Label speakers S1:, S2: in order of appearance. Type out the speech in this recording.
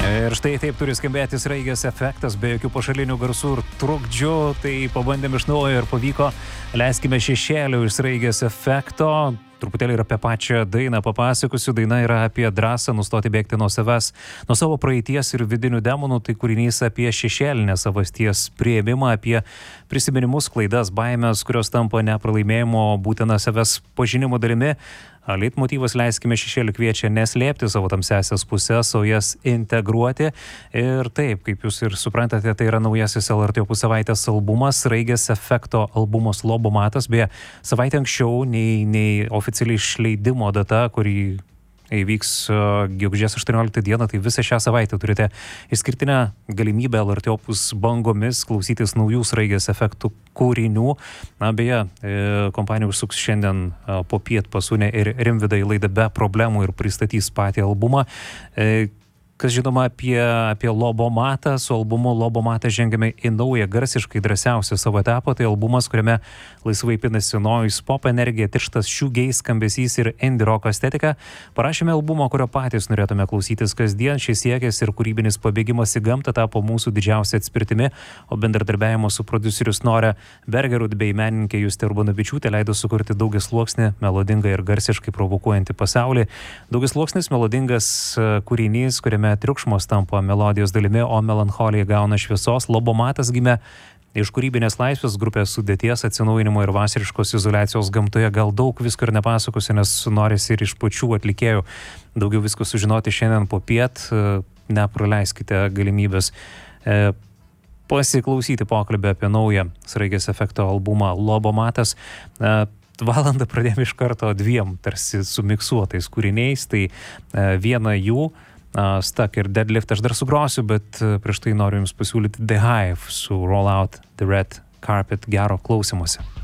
S1: Ir štai taip turi skambėti Sraigės efektas, be jokių pašalinių garsų ir trukdžių. Tai pabandėm iš naujo ir pavyko. Leiskime šešėlių iš Sraigės efekto. Truputėlį ir apie pačią dainą papasakosiu. Daina yra apie drąsą nustoti bėgti nuo savęs, nuo savo praeities ir vidinių demonų. Tai kūrinys apie šešėlinę savasties priėmimą, apie prisiminimus, klaidas, baimės, kurios tampa nepralaimėjimo, būtina savęs pažinimo dalimi. Leitmotyvas Leiskime šešėlių kviečia neslėpti savo tamsiasias pusės, o jas integruoti. Ir taip, kaip jūs ir suprantate, tai yra naujasis LRT Opus savaitės albumas, Sraigės efekto albumas Lobomatas. Beje, savaitę anksčiau nei oficialiai išleidimo data, kurį įvyks gegužės 18 dieną, tai visą šią savaitę turite išskirtinę galimybę LRT Opus bangomis klausytis naujų Sraigės efektų kūrinių. Na, beje, kompanija užsuks šiandien popiet pas Unę ir Rimvydą į laidą Be problemų ir pristatys patį albumą. Kas žinoma apie Lobomatą, su albumu Lobomatą žengiame į naują garsiškai drąsiausią savo etapą. Tai albumas, kuriame laisvai pinasi noise pop energija, tirštas shoegaze skambesys ir indie rock estetika. Parašėme albumą, kurio patys norėtume klausytis kasdien. Šis siekis ir kūrybinis pabėgimas į gamtą tapo mūsų didžiausia atspirtimi, o bendradarbiavimo su prodiuseriu Snorre Bergerud bei menininkė Justė Urbanavičiūtė leido sukurti daugiasluoksnį, melodingą ir garsiškai provokuojantį pasaulį. Daugiasluoksnis melodingas kūrinys, kuriame triukšmas tampa melodijos dalimi, o melancholija gauna šviesos. Lobomatas gimė iš kūrybinės laisvės, grupės sudėties, atsinaujinimo ir vasariškos izoliacijos gamtoje. Gal daug visko ir nepasakosiu, nes norisi ir iš pačių atlikėjų daugiau visko sužinoti šiandien popiet. Nepraleiskite galimybės pasiklausyti pokalbį apie naują Sraigės efekto albumą Lobomatas. Valandą pradėjome iš karto dviem tarsi sumiksuotais kūriniais. Tai viena jų Stuck ir Deadlift aš dar sugrosiu, bet prieš tai noriu jums pasiūlyti The Hive su Roll Out the Red Carpet. Gero klausymosi.